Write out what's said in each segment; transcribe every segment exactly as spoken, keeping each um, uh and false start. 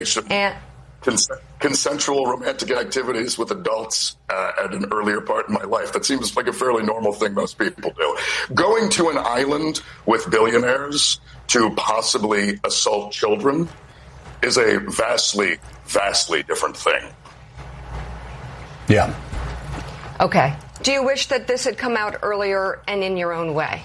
And Cons- consensual romantic activities with adults uh, at an earlier part in my life. That seems like a fairly normal thing most people do. Going to an island with billionaires to possibly assault children is a vastly, vastly different thing. Yeah. Okay. Do you wish that this had come out earlier and in your own way?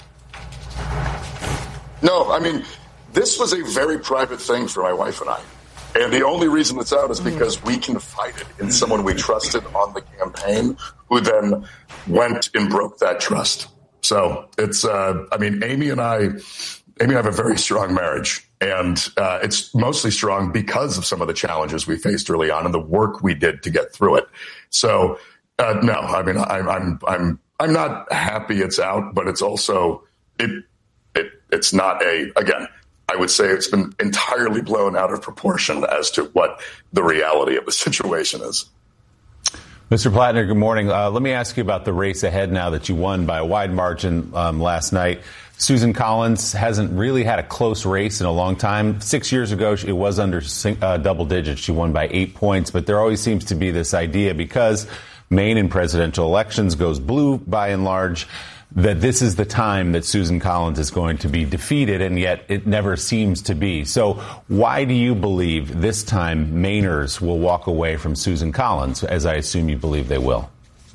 No, I mean, this was a very private thing for my wife and I. And the only reason it's out is because we confided in someone we trusted on the campaign who then went and broke that trust. So it's, uh, I mean, Amy and I, Amy and I have a very strong marriage. And uh, it's mostly strong because of some of the challenges we faced early on and the work we did to get through it. So, uh, no, I mean, I, I'm, I'm, I'm not happy it's out, but it's also, it, it, it's not a, again, I would say it's been entirely blown out of proportion as to what the reality of the situation is. Mister Plattner, good morning. Uh, let me ask you about the race ahead now that you won by a wide margin um, last night. Susan Collins hasn't really had a close race in a long time. Six years ago, it was under uh, double digits. She won by eight points. But there always seems to be this idea, because Maine in presidential elections goes blue by and large, that this is the time that Susan Collins is going to be defeated, and yet it never seems to be. So why do you believe this time Mainers will walk away from Susan Collins, as I assume you believe they will?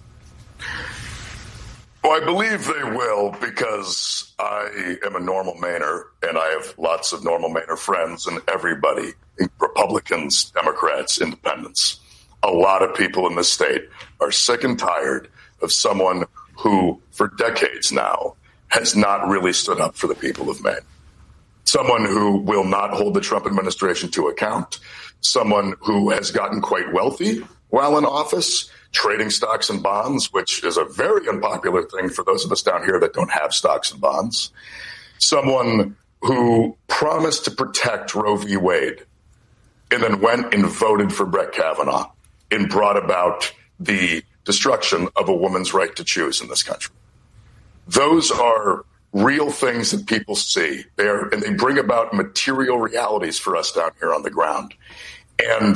Well, I believe they will because I am a normal Mainer, and I have lots of normal Mainer friends, and everybody, Republicans, Democrats, Independents. A lot of people in this state are sick and tired of someone who, for decades now, has not really stood up for the people of Maine. Someone who will not hold the Trump administration to account. Someone who has gotten quite wealthy while in office, trading stocks and bonds, which is a very unpopular thing for those of us down here that don't have stocks and bonds. Someone who promised to protect Roe v. Wade and then went and voted for Brett Kavanaugh and brought about the destruction of a woman's right to choose in this country. Those are real things that people see. They are, and they bring about material realities for us down here on the ground. And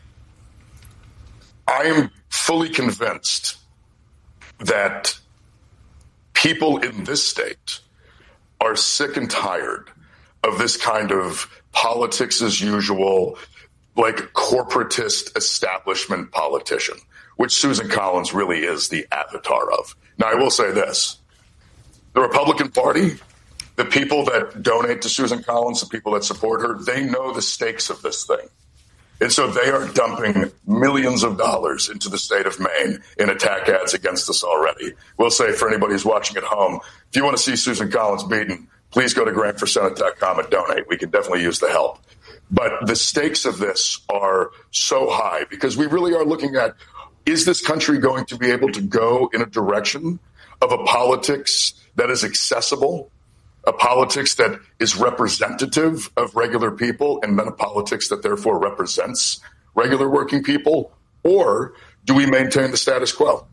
I am fully convinced that people in this state are sick and tired of this kind of politics as usual, like corporatist establishment politician, which Susan Collins really is the avatar of. Now, I will say this. The Republican Party, the people that donate to Susan Collins, the people that support her, they know the stakes of this thing. And so they are dumping millions of dollars into the state of Maine in attack ads against us already. We'll say for anybody who's watching at home, if you want to see Susan Collins beaten, please go to grant for senate dot com and donate. We can definitely use the help. But the stakes of this are so high because we really are looking at, is this country going to be able to go in a direction of a politics that is accessible, a politics that is representative of regular people, and then a politics that therefore represents regular working people? Or do we maintain the status quo?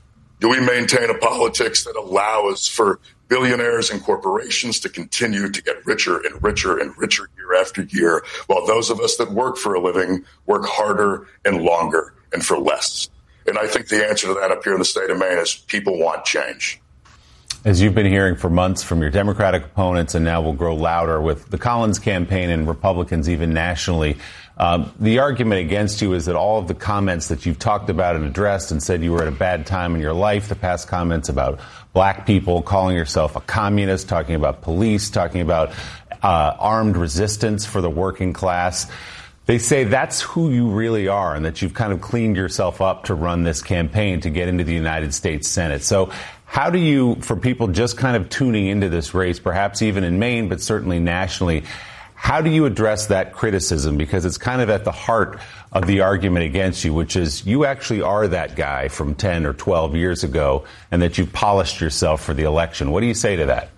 Do we maintain a politics that allows for billionaires and corporations to continue to get richer and richer and richer year after year, while those of us that work for a living work harder and longer and for less? And I think the answer to that up here in the state of Maine is people want change. As you've been hearing for months from your Democratic opponents, and now will grow louder with the Collins campaign and Republicans even nationally, um, the argument against you is that all of the comments that you've talked about and addressed and said you were at a bad time in your life, the past comments about black people, calling yourself a communist, talking about police, talking about uh, armed resistance for the working class, they say that's who you really are and that you've kind of cleaned yourself up to run this campaign to get into the United States Senate. So how do you, for people just kind of tuning into this race, perhaps even in Maine, but certainly nationally, how do you address that criticism? Because it's kind of at the heart of the argument against you, which is you actually are that guy from ten or twelve years ago and that you've polished yourself for the election. What do you say to that?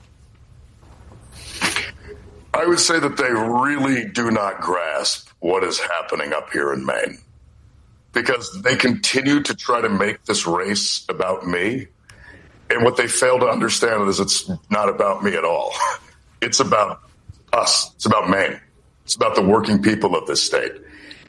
I would say that they really do not grasp what is happening up here in Maine, because they continue to try to make this race about me. And what they fail to understand is it's not about me at all. It's about us. It's about Maine. It's about the working people of this state.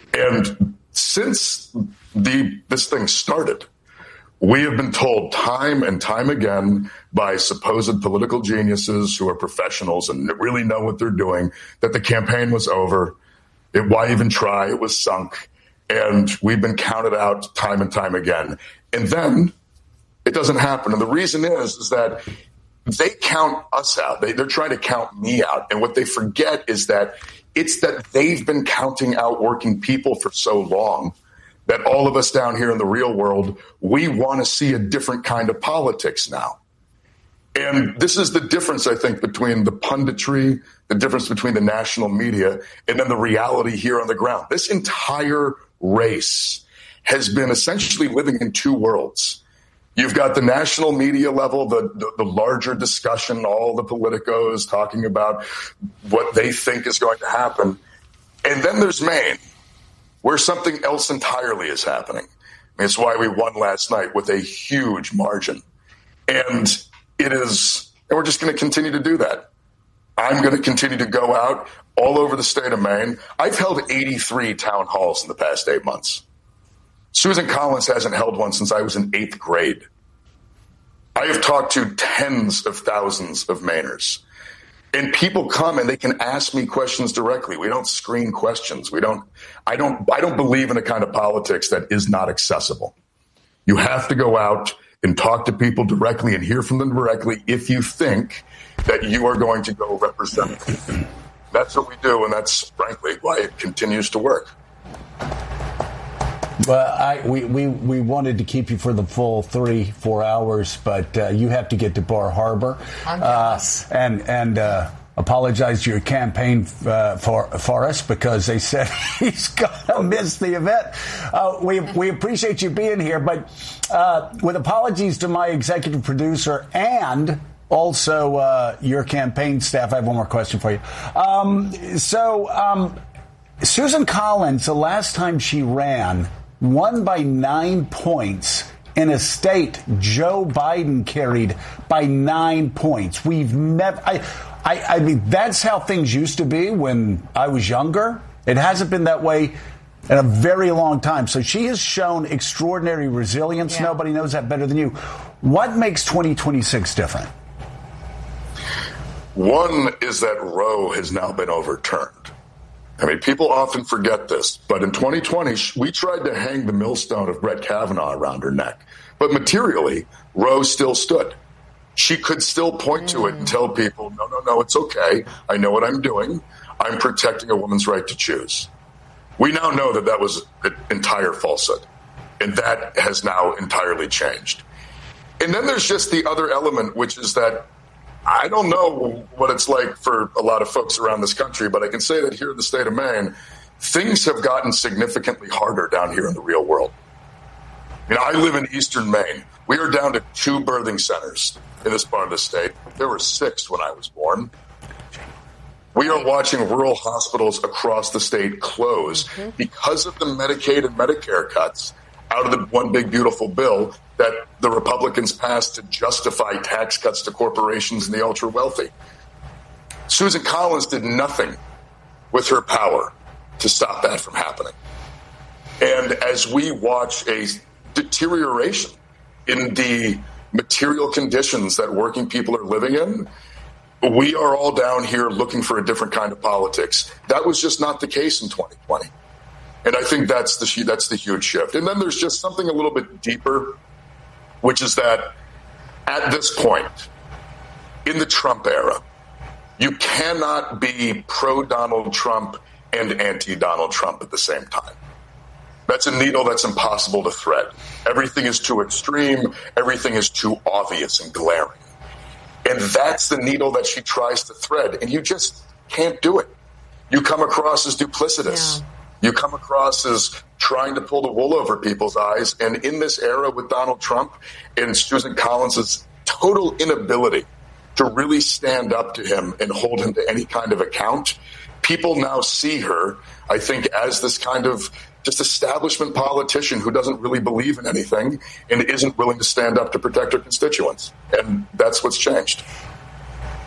And since the this thing started, we have been told time and time again by supposed political geniuses who are professionals and really know what they're doing that the campaign was over. It, why even try? It was sunk. And we've been counted out time and time again. And then it doesn't happen. And the reason is, is that they count us out. They, they're trying to count me out. And what they forget is that it's that they've been counting out working people for so long that all of us down here in the real world, we want to see a different kind of politics now. And this is the difference, I think, between the punditry, the difference between the national media, and then the reality here on the ground. This entire race has been essentially living in two worlds. You've got the national media level, the, the, the larger discussion, all the politicos talking about what they think is going to happen. And then there's Maine, where something else entirely is happening. I mean, it's why we won last night with a huge margin. And it is, and we're just going to continue to do that. I'm going to continue to go out all over the state of Maine. I've held eighty-three town halls in the past eight months. Susan Collins hasn't held one since I was in eighth grade. I have talked to tens of thousands of Mainers. And people come and they can ask me questions directly. We don't screen questions. We don't, I don't, I don't believe in a kind of politics that is not accessible. You have to go out and talk to people directly and hear from them directly if you think that you are going to go represent them. That's what we do, and that's, frankly, why it continues to work. Well, I, we, we, we wanted to keep you for the full three, four hours, but uh, you have to get to Bar Harbor. Uh, and and uh, apologize to your campaign uh, for, for us because they said he's going to miss the event. Uh, we, we appreciate you being here, but uh, with apologies to my executive producer and also uh, your campaign staff, I have one more question for you. Um, so um, Susan Collins, the last time she ran, won by nine points in a state Joe Biden carried by nine points. We've never, I, I, I mean, that's how things used to be when I was younger. It hasn't been that way in a very long time. So she has shown extraordinary resilience. Yeah. Nobody knows that better than you. What makes twenty twenty-six different? One is that Roe has now been overturned. I mean, people often forget this, but in twenty twenty, we tried to hang the millstone of Brett Kavanaugh around her neck. But materially, Roe still stood. She could still point to it and tell people, no, no, no, it's okay. I know what I'm doing. I'm protecting a woman's right to choose. We now know that that was an entire falsehood, and that has now entirely changed. And then there's just the other element, which is that I don't know what it's like for a lot of folks around this country, but I can say that here in the state of Maine, things have gotten significantly harder down here in the real world. You know, I live in eastern Maine. We are down to two birthing centers in this part of the state. There were six when I was born. We are watching rural hospitals across the state close mm-hmm. because of the Medicaid and Medicare cuts out of the one big beautiful bill that the Republicans passed to justify tax cuts to corporations and the ultra wealthy. Susan Collins did nothing with her power to stop that from happening. And as we watch a deterioration in the material conditions that working people are living in, we are all down here looking for a different kind of politics. That was just not the case in twenty twenty. And I think that's the that's the huge shift. And then there's just something a little bit deeper, which is that at this point in the Trump era, you cannot be pro-Donald Trump and anti-Donald Trump at the same time. That's a needle that's impossible to thread. Everything is too extreme. Everything is too obvious and glaring. And that's the needle that she tries to thread. And you just can't do it. You come across as duplicitous. Yeah. You come across as trying to pull the wool over people's eyes. And in this era with Donald Trump and Susan Collins' total inability to really stand up to him and hold him to any kind of account, people now see her, I think, as this kind of just establishment politician who doesn't really believe in anything and isn't willing to stand up to protect her constituents. And that's what's changed.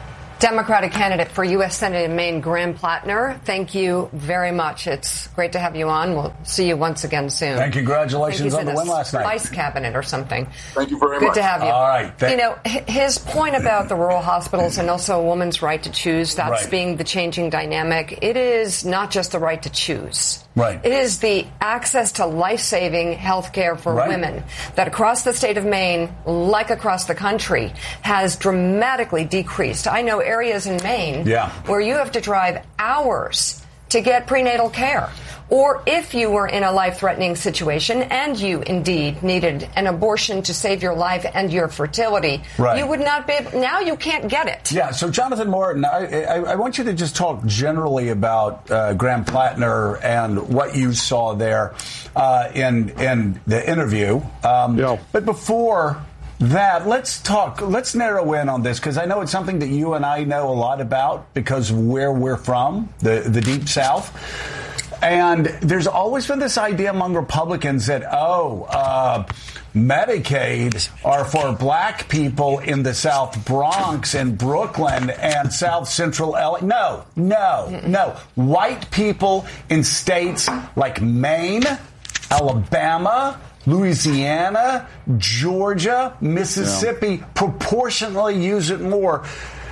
Democratic candidate for U S Senate in Maine, Graham Plattner, thank you very much. It's great to have you on. We'll see you once again soon. And congratulations on the win last night. Vice cabinet or something. Thank you very Good much. Good to have you. All right. You know, his point about the rural hospitals and also a woman's right to choose, that's right. being the changing dynamic. It is not just the right to choose. Right. It is the access to life-saving health care for right. women that across the state of Maine, like across the country, has dramatically decreased. I know areas in Maine yeah. where you have to drive hours to get prenatal care. Or if you were in a life-threatening situation and you indeed needed an abortion to save your life and your fertility, right. you would not be able, now you can't get it. Yeah, so Jonathan Martin, I, I, I want you to just talk generally about uh, Graham Plattner and what you saw there uh, in, in the interview. Um, yeah. But before that, let's talk, let's narrow in on this, because I know it's something that you and I know a lot about because of where we're from, the, the Deep South. And there's always been this idea among Republicans that, oh, uh, Medicaid are for black people in the South Bronx and Brooklyn and South Central L A. No, no, no. White people in states like Maine, Alabama, Louisiana, Georgia, Mississippi yeah. proportionally use it more.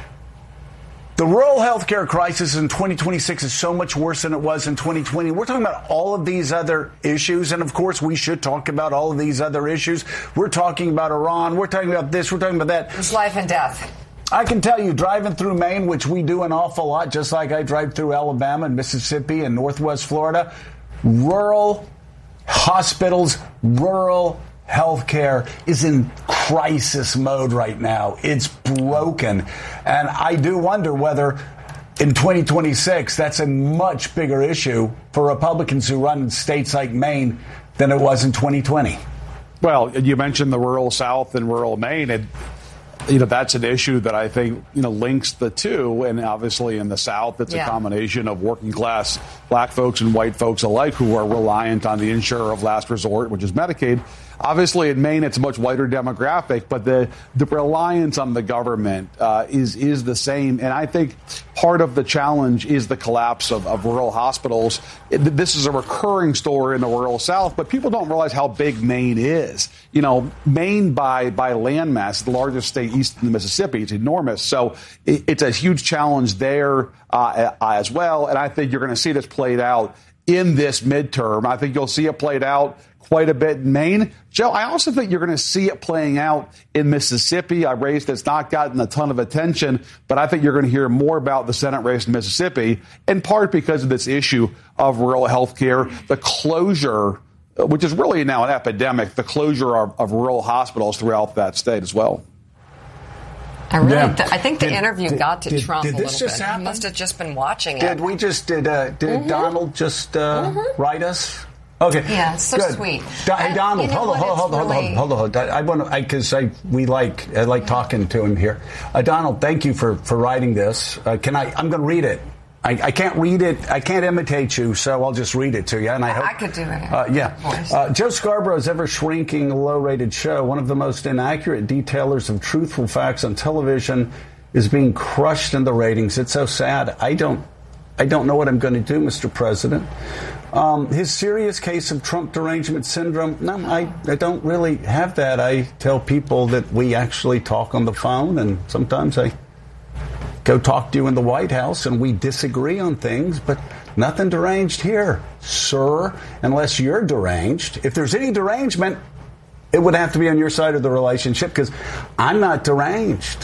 The rural health care crisis in twenty twenty-six is so much worse than it was in twenty twenty. We're talking about all of these other issues, and of course we should talk about all of these other issues. We're talking about Iran, we're talking about this, we're talking about that. It's life and death. I can tell you, driving through Maine, which we do an awful lot, just like I drive through Alabama and Mississippi and Northwest Florida, rural hospitals, rural healthcare is in crisis mode right now. It's broken. And I do wonder whether in twenty twenty-six that's a much bigger issue for Republicans who run in states like Maine than it was in twenty twenty. Well, you mentioned the rural South and rural Maine, and you know that's an issue that I think you know links the two. And obviously in the South, it's yeah. a combination of working class black folks and white folks alike who are reliant on the insurer of last resort, which is Medicaid. Obviously, in Maine, it's a much whiter demographic, but the, the reliance on the government uh, is is the same. And I think part of the challenge is the collapse of, of rural hospitals. It, this is a recurring story in the rural South, but people don't realize how big Maine is. You know, Maine by by landmass is the largest state east of the Mississippi. It's enormous. So it, it's a huge challenge there uh, as well. And I think you're going to see this played out in this midterm. I think you'll see it played out quite a bit in Maine. Joe, I also think you're going to see it playing out in Mississippi, a race that's not gotten a ton of attention, but I think you're going to hear more about the Senate race in Mississippi, in part because of this issue of rural health care, the closure, which is really now an epidemic, the closure of, of rural hospitals throughout that state as well. I really, yeah. th- I think the did, interview did, got to did, Trump did a little bit. Happen? He must have just been watching it. Did we just, did, uh, did mm-hmm. Donald just uh, mm-hmm. write us? Okay. Yeah, so Good. sweet. Do, hey, Donald, you know hold, on, hold, hold, really... hold on, hold on, hold on. I want to, because I, I, we like, I like talking to him here. Uh, Donald, thank you for, for writing this. Uh, can I, I'm going to read it. I, I can't read it. I can't imitate you, so I'll just read it to you. And I hope I could do it. Uh, yeah. Uh, Joe Scarborough's ever-shrinking, low-rated show, one of the most inaccurate detailers of truthful facts on television, is being crushed in the ratings. It's so sad. I don't, I don't know what I'm going to do, Mister President. Um, his serious case of Trump derangement syndrome, no, I, I don't really have that. I tell people that we actually talk on the phone, and sometimes I go talk to you in the White House, and we disagree on things, but nothing deranged here, sir, unless you're deranged. If there's any derangement, it would have to be on your side of the relationship, because I'm not deranged.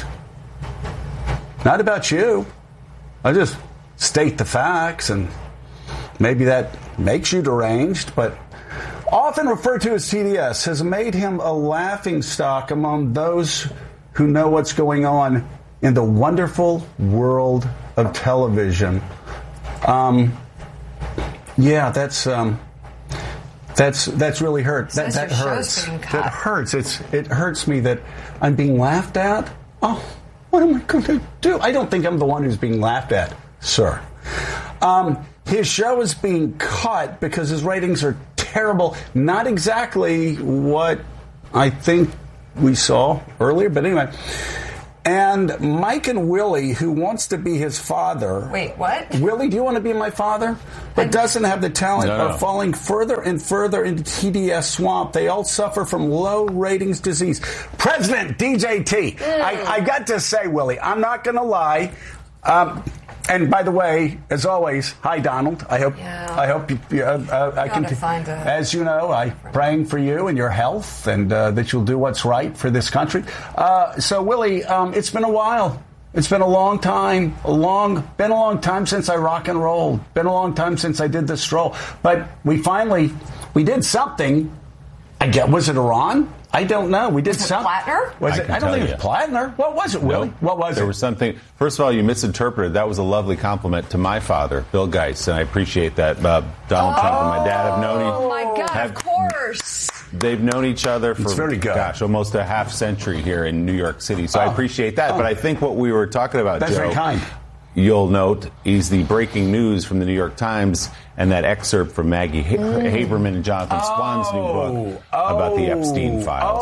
Not about you. I just state the facts, and maybe that makes you deranged, but often referred to as T D S, has made him a laughingstock among those who know what's going on in the wonderful world of television. Um, yeah, that's um, that's that's really hurt. That, that hurts. That hurts. It's it hurts me that I'm being laughed at. Oh, what am I going to do? I don't think I'm the one who's being laughed at, sir. Um, his show is being cut because his ratings are terrible. Not exactly what I think we saw earlier, but anyway. and Mike and Willie, who wants to be his father. Wait, what? Willie, do you want to be my father? But doesn't have the talent, no, no. are falling further and further into T D S swamp. They all suffer from low ratings disease. President D J T, mm. I, I got to say, Willie, I'm not going to lie. Um, And by the way, as always, hi Donald. I hope yeah. I hope you, uh, uh, I can. Find a... As you know, I'm praying for you and your health, and uh, that you'll do what's right for this country. Uh, so, Willie, um, it's been a while. It's been a long time. A long, been a long time since I rock and rolled. Been a long time since I did the stroll. But we finally, we did something. I get. Was it Iran? I don't know. We did was something. Plattner? Was I it? I don't think you. it was Plattner. What was it, Willie? No, what was there it? There was something. First of all, you misinterpreted. That was a lovely compliment to my father, Bill Geist, and I appreciate that. Uh, Donald oh, Trump and my dad have known each. Oh my God! Have, of course. They've known each other for very good. gosh, almost a half century here in New York City. So oh. I appreciate that. Oh. But I think what we were talking about, That's Joe, very kind. You'll note is the breaking news from the New York Times and that excerpt from Maggie ha- mm. Haberman and Jonathan Swan's new book oh, about the Epstein files.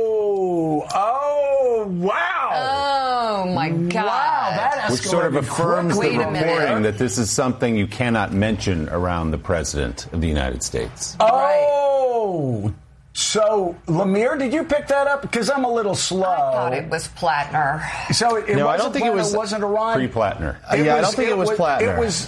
Oh, oh, wow. Oh, my God. Wow, that escalated Which sort of affirms quickly. the reporting that this is something you cannot mention around the President of the United States. Oh, right. So, Lemire, did you pick that up? Because I'm a little slow. I thought it was Plattner. So it, it no, wasn't I don't think Plattner, it was. It wasn't Iran. Pre-Plattner. Uh, yeah, was, I don't think it, it was Plattner. It was.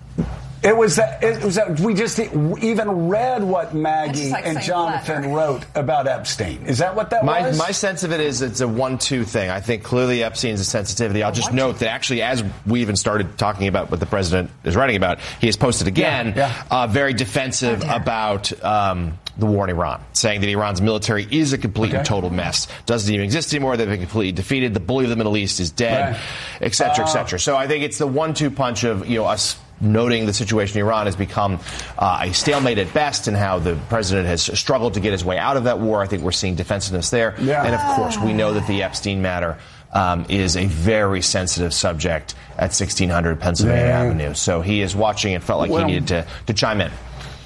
It was that. It was that we just even read what Maggie like and Jonathan Plattner. wrote about Epstein. Is that what that my, was? My sense of it is it's a one-two thing. I think clearly Epstein's a sensitivity. I'll just note that actually, as we even started talking about what the president is writing about, he has posted again, yeah, yeah. Uh, very defensive oh, about um, the war in Iran, saying that Iran's military is a complete okay. and total mess, doesn't even exist anymore. They've been completely defeated. The bully of the Middle East is dead, et cetera, et cetera. So I think it's the one-two punch of you know us. Noting the situation in Iran has become uh, a stalemate at best, and how the president has struggled to get his way out of that war. I think we're seeing defensiveness there. Yeah. And, of course, we know that the Epstein matter um, is a very sensitive subject at sixteen hundred Pennsylvania yeah. Avenue. So he is watching and felt like well, he needed to, to chime in.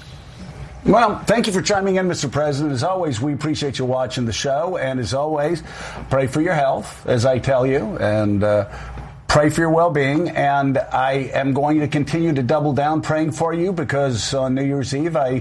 Well, thank you for chiming in, Mister President. As always, we appreciate you watching the show. And as always, pray for your health, as I tell you. And uh, pray for your well-being, and I am going to continue to double down praying for you, because on New Year's Eve I,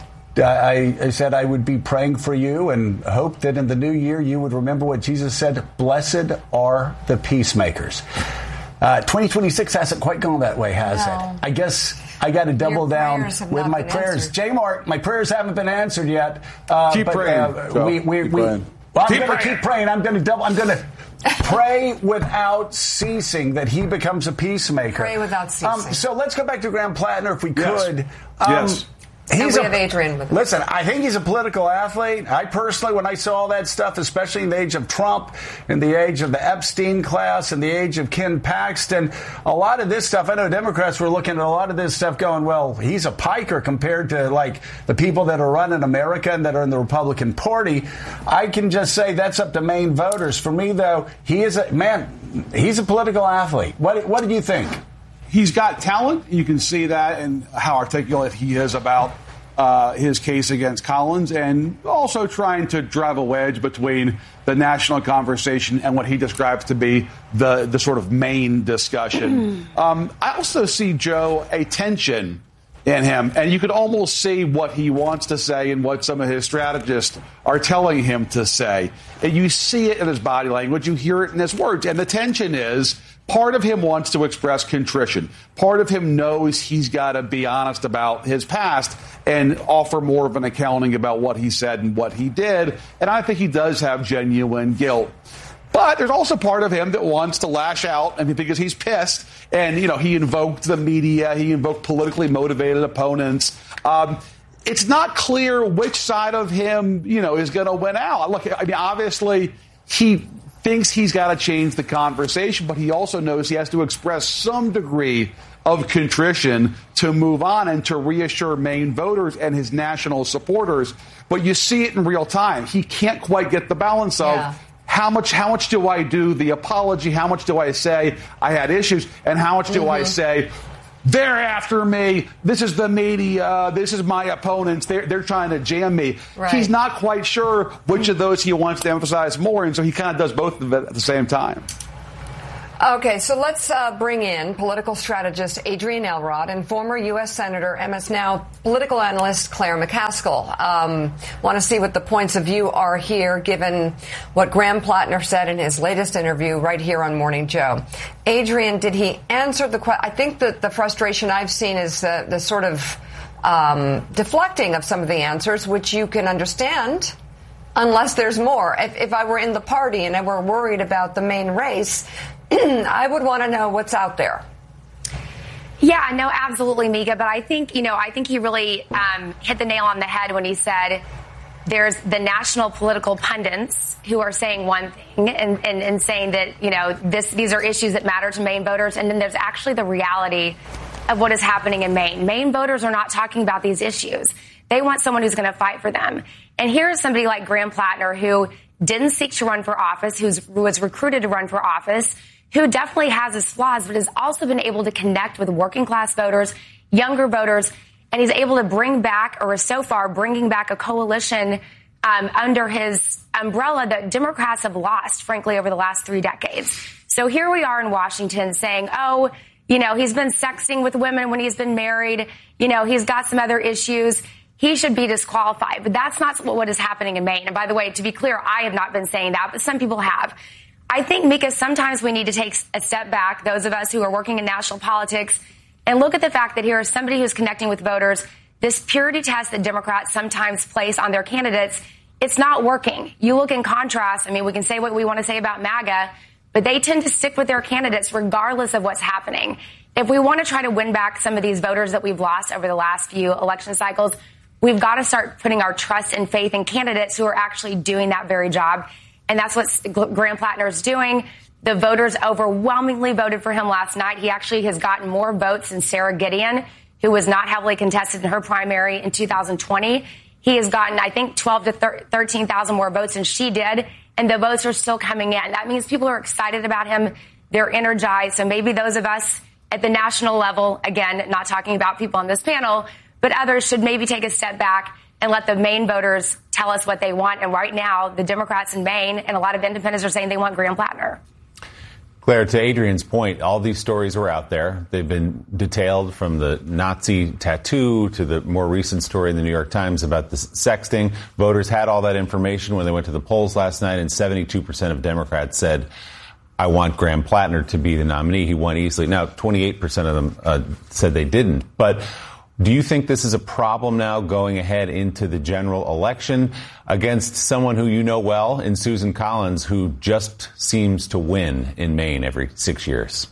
I, I said I would be praying for you and hope that in the new year you would remember what Jesus said, blessed are the peacemakers. Uh, twenty twenty-six hasn't quite gone that way, has no. it? I guess I got to double down with my prayers. J-Mark, my prayers haven't been answered yet. Uh, keep but, praying. Uh, so, we, we, keep we, praying. Well, I'm keep going to keep praying. I'm going to double. I'm going to pray without ceasing that he becomes a peacemaker. Pray without ceasing. Um, so let's go back to Graham Plattner, if we yes. could. Um, yes. He's and we a, have Adrian with us. Listen, I think he's a political athlete. I personally, when I saw all that stuff, especially in the age of Trump, in the age of the Epstein class, in the age of Ken Paxton, a lot of this stuff, I know Democrats were looking at a lot of this stuff going, well, he's a piker compared to, like, the people that are running America and that are in the Republican Party. I can just say that's up to Maine voters. For me, though, he is a, man, he's a political athlete. What, what do you think? He's got talent. You can see that in how articulate he is about uh, his case against Collins, and also trying to drive a wedge between the national conversation and what he describes to be the, the sort of main discussion. um, I also see, Joe, a tension in him, and you could almost see what he wants to say and what some of his strategists are telling him to say. And you see it in his body language, you hear it in his words, and the tension is part of him wants to express contrition. Part of him knows he's got to be honest about his past and offer more of an accounting about what he said and what he did. And I think he does have genuine guilt. But there's also part of him that wants to lash out, I mean, because he's pissed. And, you know, he invoked the media. He invoked politically motivated opponents. Um, it's not clear which side of him, you know, is going to win out. Look, I mean, obviously, he thinks he's got to change the conversation, but he also knows he has to express some degree of contrition to move on and to reassure Maine voters and his national supporters. But you see it in real time. He can't quite get the balance of yeah. how much how much do I do the apology, how much do I say I had issues, and how much do mm-hmm. I say they're after me, this is the media, this is my opponents, they're, they're trying to jam me. Right. He's not quite sure which of those he wants to emphasize more, and so he kind of does both of it at the same time. Okay, so let's uh, bring in political strategist Adrienne Elrod and former U S Senator M S Now political analyst Claire McCaskill. Um, want to see what the points of view are here, given what Graham Plattner said in his latest interview right here on Morning Joe. Adrienne, did he answer the question? I think that the frustration I've seen is the, the sort of um, deflecting of some of the answers, which you can understand. Unless there's more. If, if I were in the party and I were worried about the main race, I would want to know what's out there. Yeah, no, absolutely, Mika. But I think, you know, I think he really um, hit the nail on the head when he said there's the national political pundits who are saying one thing and, and, and saying that, you know, this these are issues that matter to Maine voters. And then there's actually the reality of what is happening in Maine. Maine voters are not talking about these issues. They want someone who's going to fight for them. And here's somebody like Graham Plattner, who didn't seek to run for office, who's, who was recruited to run for office, who definitely has his flaws, but has also been able to connect with working class voters, younger voters, and he's able to bring back, or is so far bringing back, a coalition um, under his umbrella that Democrats have lost, frankly, over the last three decades. So here we are in Washington saying, oh, you know, he's been sexting with women when he's been married. You know, he's got some other issues. He should be disqualified. But that's not what is happening in Maine. And by the way, to be clear, I have not been saying that, but some people have. I think, Mika, sometimes we need to take a step back, those of us who are working in national politics, and look at the fact that here is somebody who's connecting with voters. This purity test that Democrats sometimes place on their candidates, it's not working. You look in contrast. I mean, we can say what we want to say about MAGA, but they tend to stick with their candidates regardless of what's happening. If we want to try to win back some of these voters that we've lost over the last few election cycles, we've got to start putting our trust and faith in candidates who are actually doing that very job. And that's what Graham Plattner is doing. The voters overwhelmingly voted for him last night. He actually has gotten more votes than Sarah Gideon, who was not heavily contested in her primary in two thousand twenty. He has gotten, I think, twelve to thirteen thousand more votes than she did. And the votes are still coming in. That means people are excited about him. They're energized. So maybe those of us at the national level, again, not talking about people on this panel, but others should maybe take a step back and let the Maine voters tell us what they want. And right now, the Democrats in Maine and a lot of independents are saying they want Graham Plattner. Claire, to Adrienne's point, all these stories were out there. They've been detailed, from the Nazi tattoo to the more recent story in the New York Times about the sexting. Voters had all that information when they went to the polls last night, and seventy-two percent of Democrats said, I want Graham Plattner to be the nominee. He won easily. Now, twenty-eight percent of them uh, said they didn't. But do you think this is a problem now going ahead into the general election against someone who you know well in Susan Collins, who just seems to win in Maine every six years?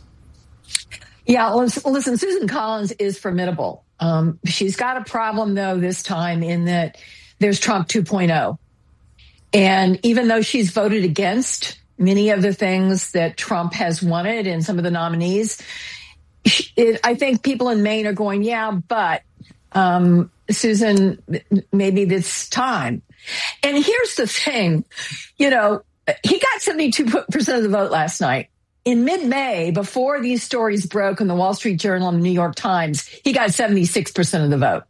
Yeah, listen, Susan Collins is formidable. Um, she's got a problem, though, this time in that there's Trump two point oh. And even though she's voted against many of the things that Trump has wanted in some of the nominees, It, I think people in Maine are going, yeah, but um, Susan, maybe this time. And here's the thing, you know, he got seventy-two percent of the vote last night. In mid-May, before these stories broke in the Wall Street Journal and the New York Times, he got seventy-six percent of the vote.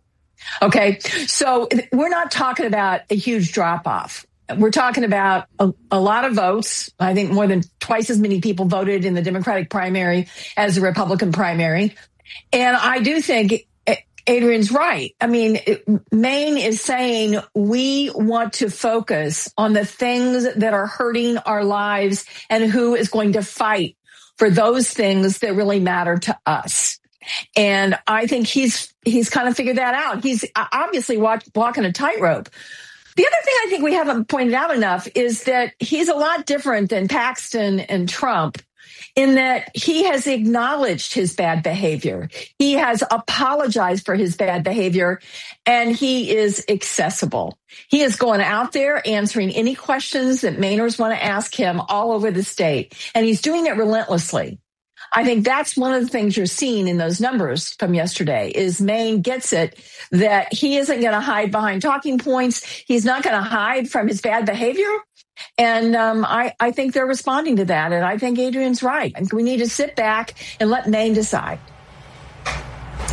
Okay, so we're not talking about a huge drop-off. We're talking about a, a lot of votes. I think more than twice as many people voted in the Democratic primary as the Republican primary. And I do think Adrienne's right. I mean, it, Maine is saying we want to focus on the things that are hurting our lives and who is going to fight for those things that really matter to us. And I think he's he's kind of figured that out. He's obviously walk, walking a tightrope. The other thing I think we haven't pointed out enough is that he's a lot different than Paxton and Trump in that he has acknowledged his bad behavior. He has apologized for his bad behavior, and he is accessible. He is going out there answering any questions that Mainers want to ask him all over the state, and he's doing it relentlessly. I think that's one of the things you're seeing in those numbers from yesterday is Maine gets it that he isn't going to hide behind talking points. He's not going to hide from his bad behavior. And um, I, I think they're responding to that. And I think Adrienne's right. I think we need to sit back and let Maine decide.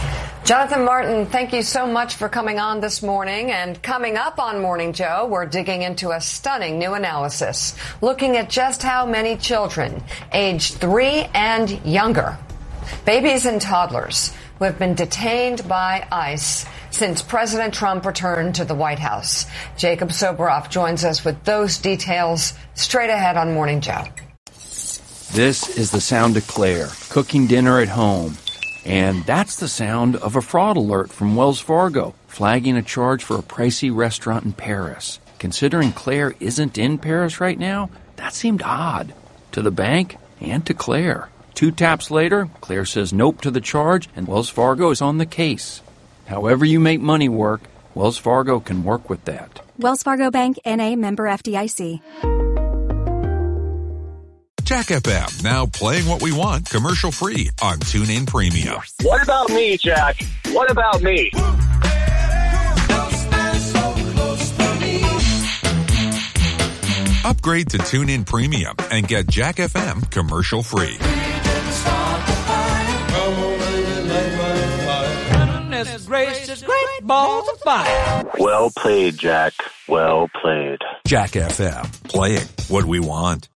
Jonathan Martin, thank you so much for coming on this morning. And coming up on Morning Joe, we're digging into a stunning new analysis, looking at just how many children aged three and younger, babies and toddlers, who have been detained by ICE since President Trump returned to the White House. Jacob Soboroff joins us with those details straight ahead on Morning Joe. This is the sound of Claire cooking dinner at home. And that's the sound of a fraud alert from Wells Fargo, flagging a charge for a pricey restaurant in Paris. Considering Claire isn't in Paris right now, that seemed odd to the bank and to Claire. Two taps later, Claire says nope to the charge, and Wells Fargo is on the case. However you make money work, Wells Fargo can work with that. Wells Fargo Bank, N A, member F D I C. Jack F M, now playing what we want commercial-free on TuneIn Premium. What about me, Jack? What about me? Upgrade to TuneIn Premium and get Jack F M commercial-free. Well played, Jack. Well played. Jack F M, playing what we want.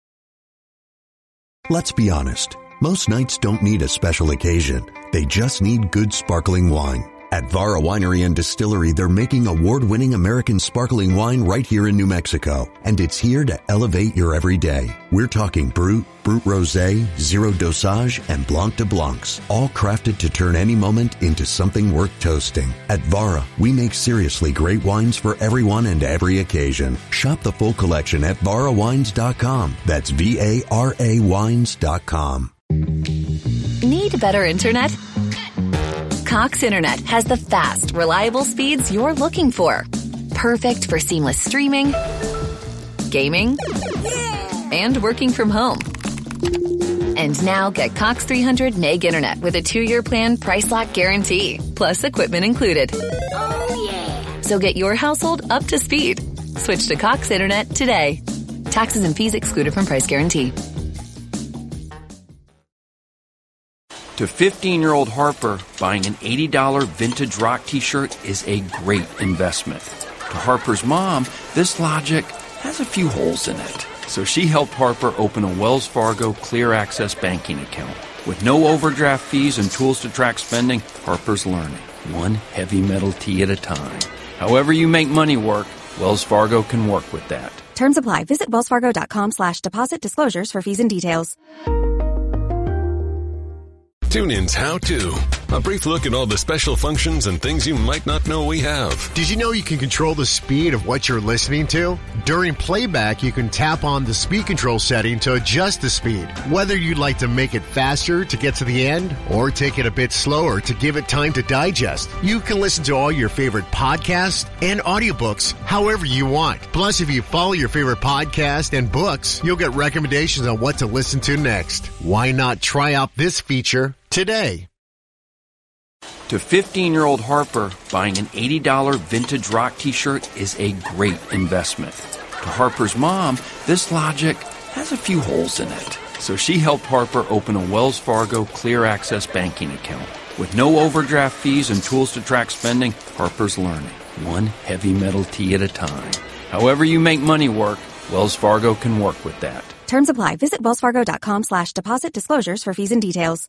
Let's be honest. Most nights don't need a special occasion. They just need good sparkling wine. At Vara Winery and Distillery, they're making award-winning American sparkling wine right here in New Mexico. And it's here to elevate your everyday. We're talking Brut, Brut Rosé, Zero Dosage, and Blanc de Blancs. All crafted to turn any moment into something worth toasting. At Vara, we make seriously great wines for everyone and every occasion. Shop the full collection at vara wines dot com. That's V A R A wines dot com. Need better internet? Cox Internet has the fast, reliable speeds you're looking for. Perfect for seamless streaming, gaming, and working from home. And now get Cox three hundred meg internet with a two-year plan price lock guarantee, plus equipment included. Oh, yeah. So get your household up to speed. Switch to Cox Internet today. Taxes and fees excluded from price guarantee. To fifteen-year-old Harper, buying an eighty dollars vintage rock t-shirt is a great investment. To Harper's mom, this logic has a few holes in it. So she helped Harper open a Wells Fargo Clear Access banking account. With no overdraft fees and tools to track spending, Harper's learning, one heavy metal tee at a time. However you make money work, Wells Fargo can work with that. Terms apply. Visit wellsfargo.com slash deposit disclosures for fees and details. TuneIn's How To. A brief look at all the special functions and things you might not know we have. Did you know you can control the speed of what you're listening to? During playback, you can tap on the speed control setting to adjust the speed. Whether you'd like to make it faster to get to the end or take it a bit slower to give it time to digest, you can listen to all your favorite podcasts and audiobooks however you want. Plus, if you follow your favorite podcast and books, you'll get recommendations on what to listen to next. Why not try out this feature today? To fifteen-year-old Harper, buying an eighty dollars vintage rock t-shirt is a great investment. To Harper's mom, this logic has a few holes in it. So she helped Harper open a Wells Fargo Clear Access banking account. With no overdraft fees and tools to track spending, Harper's learning, one heavy metal tee at a time. However you make money work, Wells Fargo can work with that. Terms apply. Visit wellsfargo.com slash deposit disclosures for fees and details.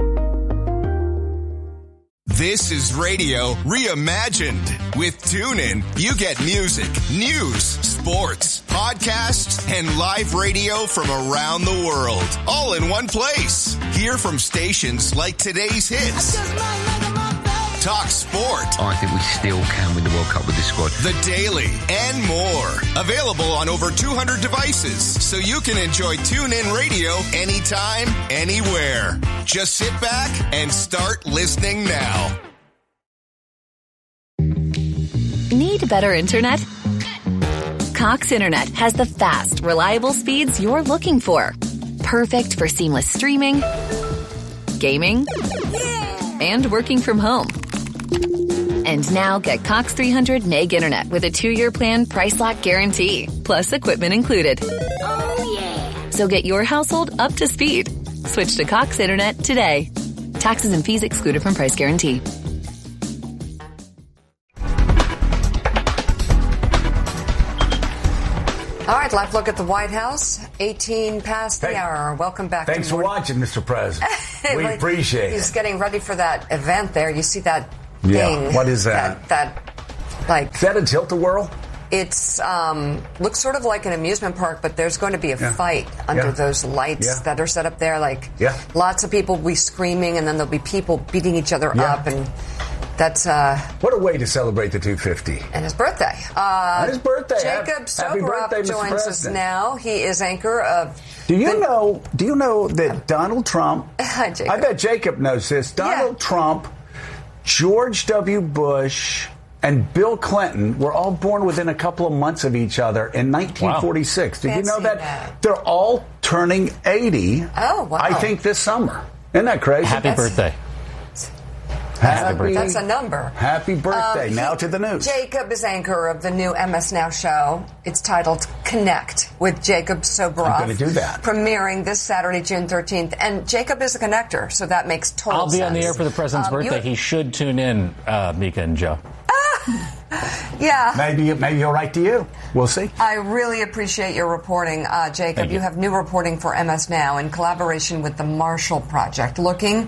This is radio reimagined. With TuneIn, you get music, news, sports, podcasts, and live radio from around the world, all in one place. Hear from stations like today's hits. Talk sport. I think we still can win the World Cup with this squad. The Daily and more. Available on over two hundred devices, so you can enjoy TuneIn Radio anytime, anywhere. Just sit back and start listening now. Need better internet? Cox Internet has the fast, reliable speeds you're looking for. Perfect for seamless streaming, gaming, and working from home. And now get Cox three hundred meg internet with a two-year plan price lock guarantee, plus equipment included. Oh, yeah. So get your household up to speed. Switch to Cox Internet today. Taxes and fees excluded from price guarantee. All right, live look at the White House, eighteen past the hey, hour. Welcome back. Thanks to for watching, Mister President. We like, appreciate he's it. He's getting ready for that event there. You see that yeah. thing? What is that? That, that like... Is that a tilt-a-whirl? It's um, looks sort of like an amusement park, but there's going to be a yeah. fight under yeah. those lights yeah. that are set up there. Like yeah. lots of people will be screaming, and then there'll be people beating each other yeah. up, and that's uh, what a way to celebrate the two fifty and his birthday. Uh, and his birthday. Jacob Soboroff birthday, joins us now. He is anchor of. Do you the, know? Do you know that Donald Trump? Hi, Jacob. I bet Jacob knows this. Donald yeah. Trump, George W. Bush, and Bill Clinton were all born within a couple of months of each other in nineteen forty-six. Wow. Did you know that? that? They're all turning eighty. Oh, wow. I think this summer. Isn't that crazy? Happy That's, birthday. Happy birthday. That's a number. Happy birthday. Um, now he, to the news. Jacob is anchor of the new M S Now show. It's titled Connect with Jacob Soboroff. I'm going to do that. Premiering this Saturday, June thirteenth. And Jacob is a connector, so that makes total sense. I'll be sense. on the air for the president's um, birthday. He should tune in, uh, Mika and Joe. Yeah. Maybe maybe he'll write to you. We'll see. I really appreciate your reporting, uh, Jacob. Thank you. you have new reporting for M S Now in collaboration with the Marshall Project, looking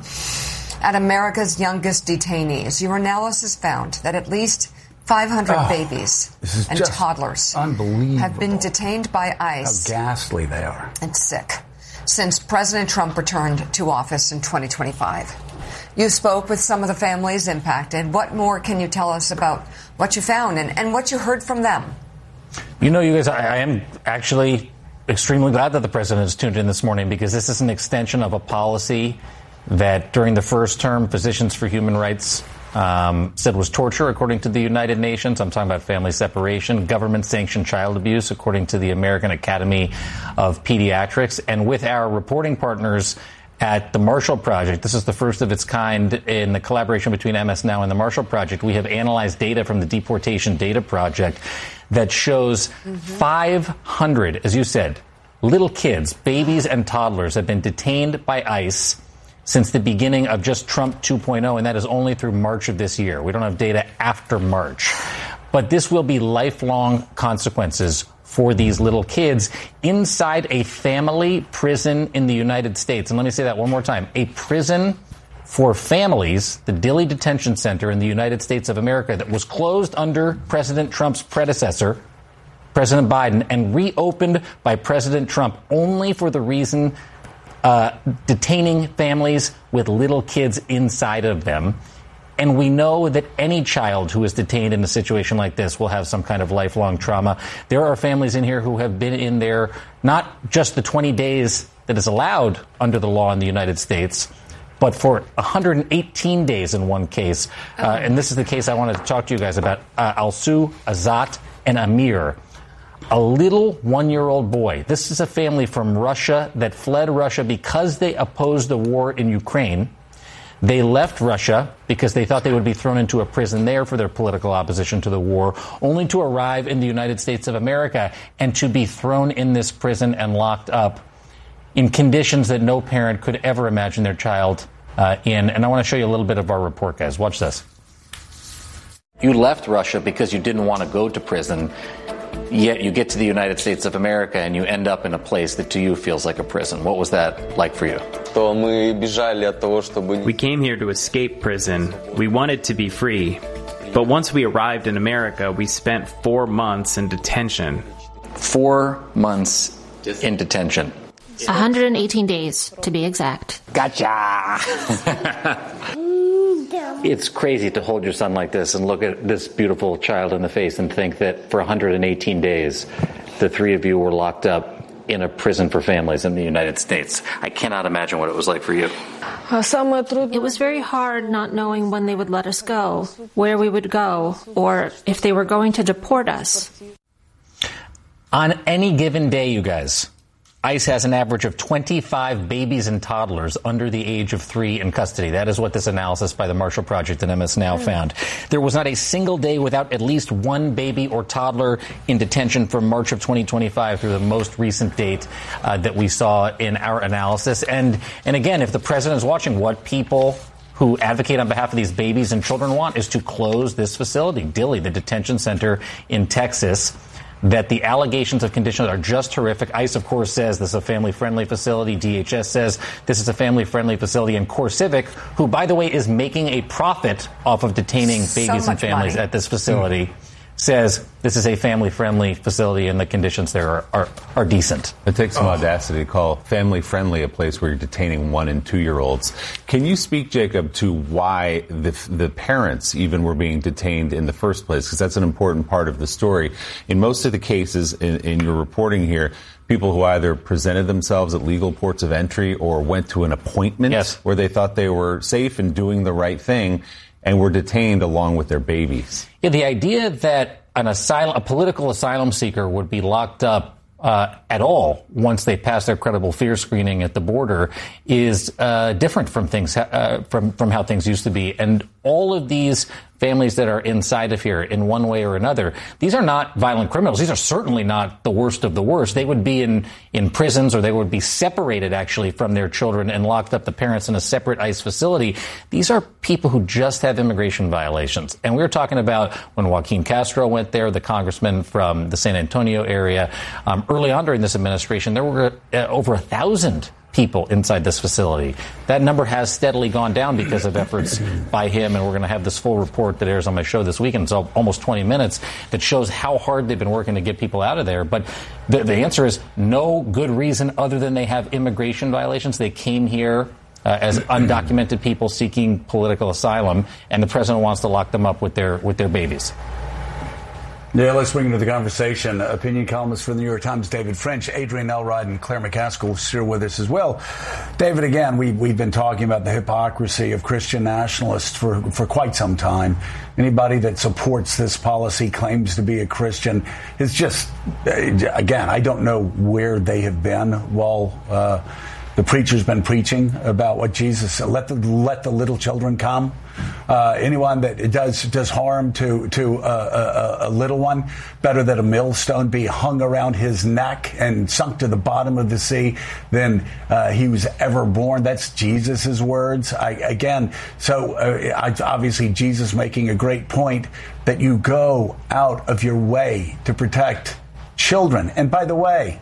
at America's youngest detainees. Your analysis found that at least five hundred oh, babies and toddlers unbelievable. have been detained by ICE. How ghastly they are. And sick since President Trump returned to office in twenty twenty-five. You spoke with some of the families impacted. What more can you tell us about what you found and, and what you heard from them? You know, you guys, I, I am actually extremely glad that the president has tuned in this morning, because this is an extension of a policy that during the first term, Physicians for Human Rights um, said was torture, according to the United Nations. I'm talking about family separation, government-sanctioned child abuse, according to the American Academy of Pediatrics. And with our reporting partners at the Marshall Project, this is the first of its kind in the collaboration between M S Now and the Marshall Project. We have analyzed data from the Deportation Data Project that shows mm-hmm. five hundred, as you said, little kids, babies and toddlers have been detained by ICE since the beginning of just Trump two point oh, and that is only through March of this year. We don't have data after March. But this will be lifelong consequences for these little kids inside a family prison in the United States. And let me say that one more time. A prison for families, the Dilley Detention Center in the United States of America, that was closed under President Trump's predecessor, President Biden, and reopened by President Trump only for the reason uh, detaining families with little kids inside of them. And we know that any child who is detained in a situation like this will have some kind of lifelong trauma. There are families in here who have been in there not just the twenty days that is allowed under the law in the United States, but for one hundred eighteen days in one case. Uh, and this is the case I wanted to talk to you guys about. Uh, Alsu, Azat, and Amir. A little one-year-old boy. This is a family from Russia that fled Russia because they opposed the war in Ukraine. They left Russia because they thought they would be thrown into a prison there for their political opposition to the war, only to arrive in the United States of America and to be thrown in this prison and locked up in conditions that no parent could ever imagine their child uh, in. And I want to show you a little bit of our report, guys. Watch this. You left Russia because you didn't want to go to prison. Yet you get to the United States of America and you end up in a place that to you feels like a prison. What was that like for you? We came here to escape prison. We wanted to be free. But once we arrived in America, we spent four months in detention. Four months in detention. one hundred eighteen days, to be exact. Gotcha! It's crazy to hold your son like this and look at this beautiful child in the face and think that for one hundred eighteen days, the three of you were locked up in a prison for families in the United States. I cannot imagine what it was like for you. It was very hard not knowing when they would let us go, where we would go, or if they were going to deport us. On any given day, you guys, ICE has an average of twenty-five babies and toddlers under the age of three in custody. That is what this analysis by the Marshall Project and M S Now found. There was not a single day without at least one baby or toddler in detention from March of twenty twenty-five through the most recent date uh, that we saw in our analysis. And, and again, if the president is watching, what people who advocate on behalf of these babies and children want is to close this facility, Dilley, the detention center in Texas. that the allegations of conditions are just horrific. ICE, of course, says this is a family-friendly facility. D H S says this is a family-friendly facility. And CoreCivic, who, by the way, is making a profit off of detaining babies so and families money. at this facility, mm. says this is a family-friendly facility and the conditions there are, are, are decent. It takes some oh. audacity to call family-friendly a place where you're detaining one and two-year-olds. Can you speak, Jacob, to why the, the parents even were being detained in the first place? Because that's an important part of the story. In most of the cases in, in your reporting here, people who either presented themselves at legal ports of entry or went to an appointment yes. where they thought they were safe and doing the right thing and were detained along with their babies. Yeah, the idea that an asylum, a political asylum seeker would be locked up uh, at all once they pass their credible fear screening at the border is uh, different from things uh, from from how things used to be. And all of these families that are inside of here in one way or another, these are not violent criminals. These are certainly not the worst of the worst. They would be in, in prisons, or they would be separated actually from their children and locked up, the parents, in a separate ICE facility. These are people who just have immigration violations. And we were talking about when Joaquin Castro went there, the congressman from the San Antonio area. Um, early on during this administration, there were uh, over a thousand people inside this facility. That number has steadily gone down because of efforts by him, and we're going to have this full report that airs on my show this weekend. It's almost twenty minutes that shows how hard they've been working to get people out of there. But the, the answer is no good reason other than they have immigration violations. They came here uh, as undocumented people seeking political asylum, and the president wants to lock them up with their with their babies. Yeah, let's bring into the conversation opinion columnist for the New York Times, David French, Adrienne Elrod, and Claire McCaskill here with us as well. David, again, we, we've been talking about the hypocrisy of Christian nationalists for, for quite some time. Anybody that supports this policy, claims to be a Christian, is just, again, I don't know where they have been while uh, the preacher's been preaching about what Jesus said. Let the, let the little children come. Uh, anyone that does does harm to to a, a, a little one, better that a millstone be hung around his neck and sunk to the bottom of the sea than uh, he was ever born. That's Jesus's words. I, again, so uh, obviously Jesus making a great point that you go out of your way to protect children. And by the way,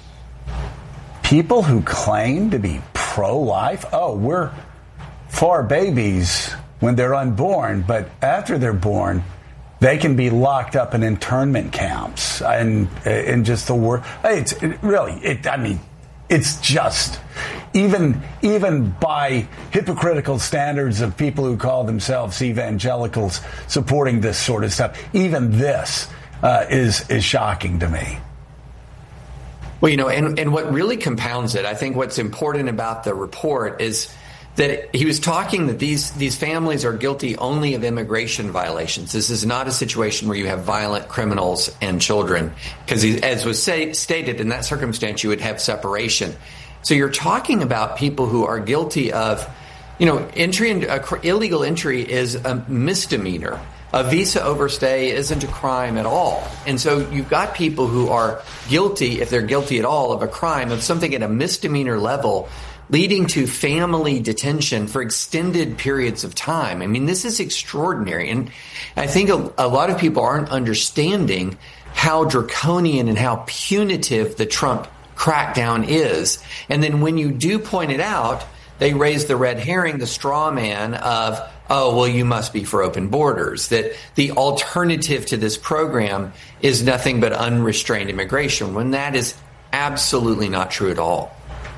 people who claim to be pro-life, oh, we're for babies when they're unborn, but after they're born, they can be locked up in internment camps and in just the word. It's it really, it, I mean, it's just even even by hypocritical standards of people who call themselves evangelicals supporting this sort of stuff. Even this uh, is is shocking to me. Well, you know, and, and what really compounds it, I think what's important about the report is that he was talking that these these families are guilty only of immigration violations. This is not a situation where you have violent criminals and children, because as was say, stated, in that circumstance, you would have separation. So you're talking about people who are guilty of, you know, entry and uh, illegal entry is a misdemeanor. A visa overstay isn't a crime at all. And so you've got people who are guilty, if they're guilty at all, of a crime, of something at a misdemeanor level, leading to family detention for extended periods of time. I mean, this is extraordinary. And I think a, a lot of people aren't understanding how draconian and how punitive the Trump crackdown is. And then when you do point it out, they raise the red herring, the straw man of, oh, well, you must be for open borders, that the alternative to this program is nothing but unrestrained immigration, when that is absolutely not true at all.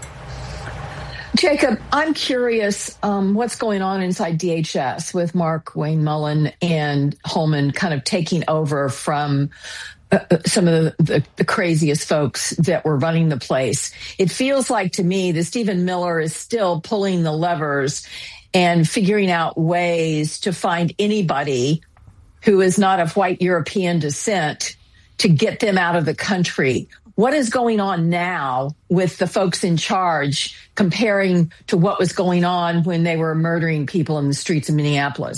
Jacob, I'm curious um, what's going on inside D H S with Mark Wayne Mullen and Holman kind of taking over from uh, some of the, the, the craziest folks that were running the place. It feels like to me that Stephen Miller is still pulling the levers and figuring out ways to find anybody who is not of white European descent to get them out of the country. What is going on now with the folks in charge comparing to what was going on when they were murdering people in the streets of Minneapolis?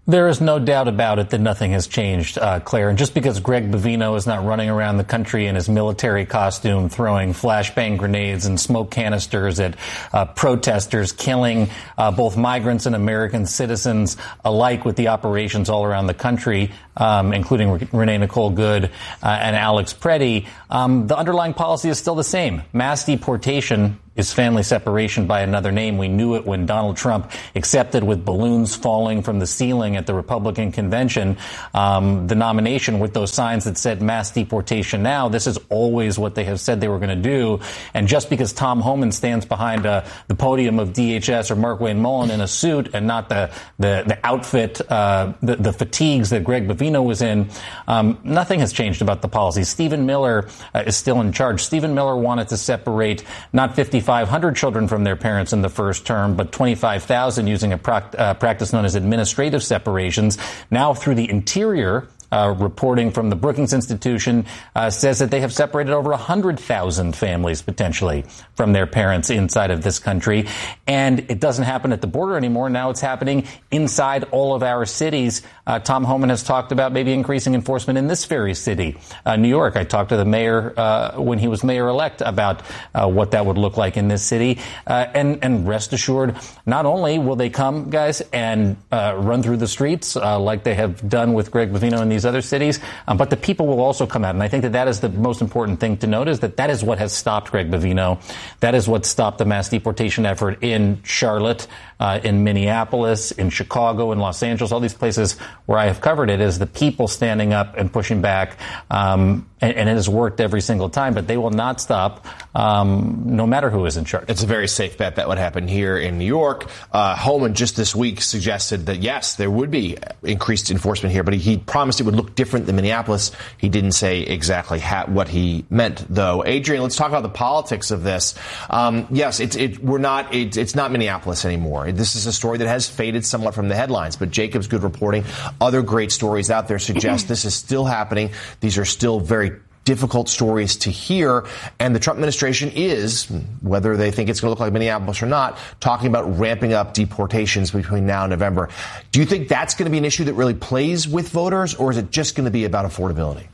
There is no doubt about it that nothing has changed, uh, Claire. And just because Greg Bovino is not running around the country in his military costume, throwing flashbang grenades and smoke canisters at uh, protesters, killing uh, both migrants and American citizens alike with the operations all around the country, um, including Re- Renee Nicole Good uh, and Alex Preddy, um, the underlying policy is still the same. Mass deportation is family separation by another name. We knew it when Donald Trump accepted, with balloons falling from the ceiling at the Republican convention, um, the nomination with those signs that said mass deportation now. This is always what they have said they were going to do. And just because Tom Homan stands behind uh, the podium of D H S or Mark Wayne Mullen in a suit and not the the, the outfit, uh, the, the fatigues that Greg Bovino was in, um, nothing has changed about the policy. Stephen Miller uh, is still in charge. Stephen Miller wanted to separate not fifty-five hundred children from their parents in the first term, but twenty-five thousand using a pract- uh, practice known as administrative separations. Now, through the Interior, Uh, reporting from the Brookings Institution uh, says that they have separated over one hundred thousand families potentially from their parents inside of this country. And it doesn't happen at the border anymore. Now it's happening inside all of our cities. Uh, Tom Homan has talked about maybe increasing enforcement in this very city, uh, New York. I talked to the mayor uh, when he was mayor-elect about uh, what that would look like in this city. Uh, and, and rest assured, not only will they come, guys, and uh, run through the streets uh, like they have done with Greg Bovino and these other cities, um, but the people will also come out. And I think that that is the most important thing to note, is that that is what has stopped Greg Bovino. That is what stopped the mass deportation effort in Charlotte, uh, in Minneapolis, in Chicago, in Los Angeles, all these places where I have covered it, is the people standing up and pushing back. Um, and, and it has worked every single time, but they will not stop, um, no matter who is in charge. It's a very safe bet that would happen here in New York. Uh, Homan just this week suggested that, yes, there would be increased enforcement here, but he, he promised it would look different than Minneapolis. He didn't say exactly ha- what he meant, though. Adrian, let's talk about the politics of this. Um, yes, it's it, we're not it, it's not Minneapolis anymore. This is a story that has faded somewhat from the headlines, but Jacob's good reporting, other great stories out there suggest this is still happening. These are still very difficult stories to hear, and the Trump administration is, whether they think it's going to look like Minneapolis or not, talking about ramping up deportations between now and November. Do you think that's going to be an issue that really plays with voters, or is it just going to be about affordability?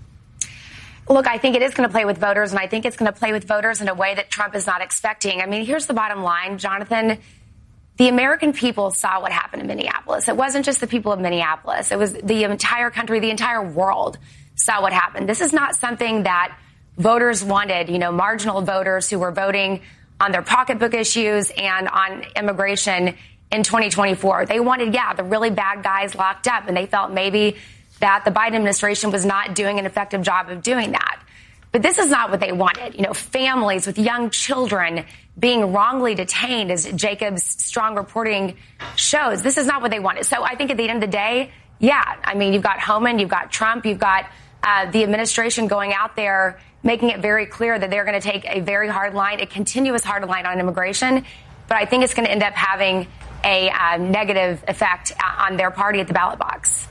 Look, I think it is going to play with voters, and I think it's going to play with voters in a way that Trump is not expecting. I mean, here's the bottom line, Jonathan. The American people saw what happened in Minneapolis. It wasn't just the people of Minneapolis. It was the entire country, the entire world saw what happened. This is not something that voters wanted, you know, marginal voters who were voting on their pocketbook issues and on immigration in twenty twenty-four. They wanted, yeah, the really bad guys locked up, and they felt maybe that the Biden administration was not doing an effective job of doing that. But this is not what they wanted. You know, families with young children being wrongly detained, as Jacob's strong reporting shows. This is not what they wanted. So I think at the end of the day, yeah, I mean, you've got Homan, you've got Trump, you've got uh, the administration going out there making it very clear that they're going to take a very hard line, a continuous hard line on immigration. But I think it's going to end up having a uh, negative effect on their party at the ballot box.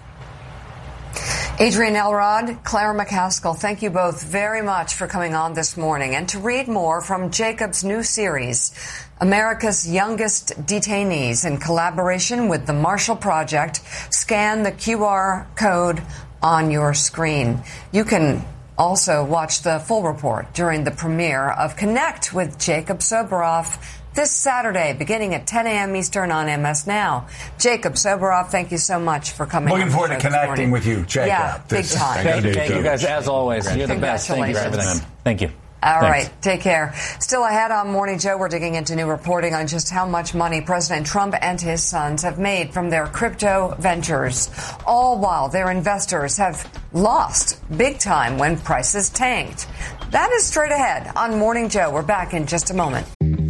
Adrian Elrod, Claire McCaskill, thank you both very much for coming on this morning. And to read more from Jacob's new series, America's Youngest Detainees, in collaboration with the Marshall Project, scan the Q R code on your screen. You can also watch the full report during the premiere of Connect with Jacob Soboroff this Saturday, beginning at ten a.m. Eastern on M S Now. Jacob Soboroff, thank you so much for coming. Looking forward to connecting with you, Jacob. Yeah, big time. Thank you, thank you guys, as always. You're the best. Thank you for everything. Thank you. All Thanks. right, take care. Still ahead on Morning Joe, we're digging into new reporting on just how much money President Trump and his sons have made from their crypto ventures, all while their investors have lost big time when prices tanked. That is straight ahead on Morning Joe. We're back in just a moment.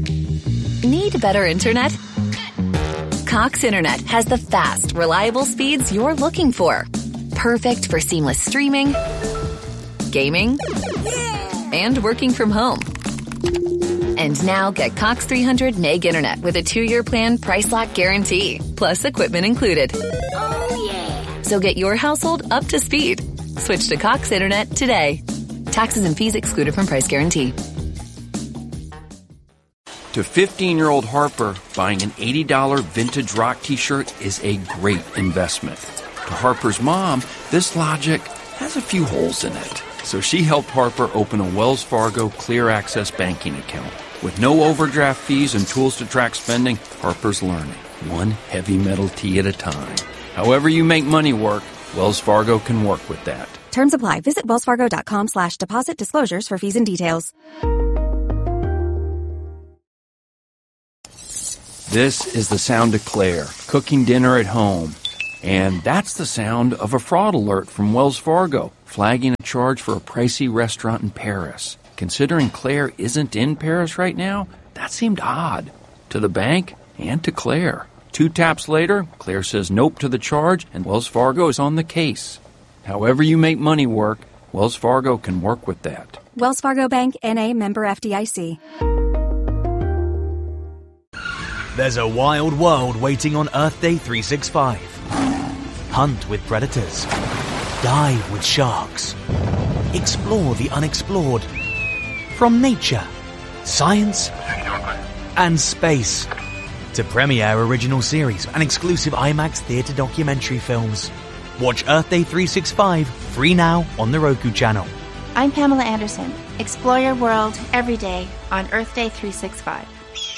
Need better internet? Cox Internet has the fast, reliable speeds you're looking for. Perfect for seamless streaming, gaming, and working from home. And now get Cox three hundred meg internet with a two-year plan, price lock guarantee, plus equipment included. Oh, yeah. So get your household up to speed. Switch to Cox Internet today. Taxes and fees excluded from price guarantee. To fifteen-year-old Harper, buying an eighty dollars vintage rock t-shirt is a great investment. To Harper's mom, this logic has a few holes in it. So she helped Harper open a Wells Fargo Clear Access banking account. With no overdraft fees and tools to track spending, Harper's learning, one heavy metal tea at a time. However you make money work, Wells Fargo can work with that. Terms apply. Visit wellsfargo.com slash deposit disclosures for fees and details. This is the sound of Claire, cooking dinner at home. And that's the sound of a fraud alert from Wells Fargo, flagging a charge for a pricey restaurant in Paris. Considering Claire isn't in Paris right now, that seemed odd. To the bank and to Claire. Two taps later, Claire says nope to the charge, and Wells Fargo is on the case. However you make money work, Wells Fargo can work with that. Wells Fargo Bank, N A, member F D I C. There's a wild world waiting on Earth Day three sixty-five. Hunt with predators. Dive with sharks. Explore the unexplored. From nature, science, and space. To premiere original series and exclusive IMAX theatre documentary films. Watch Earth Day three sixty-five free now on the Roku channel. I'm Pamela Anderson. Explore your world every day on Earth Day three sixty-five.